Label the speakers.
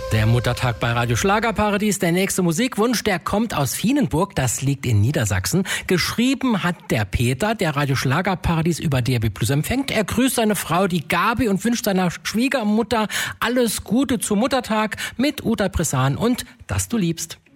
Speaker 1: Der Muttertag bei Radio Schlagerparadies. Der nächste Musikwunsch, der kommt aus Vienenburg, das liegt in Niedersachsen. Geschrieben hat der Peter, der Radio Schlagerparadies über DRB Plus empfängt. Er grüßt seine Frau, die Gabi, und wünscht seiner Schwiegermutter alles Gute zum Muttertag mit Uta Bressan und Dass du liebst.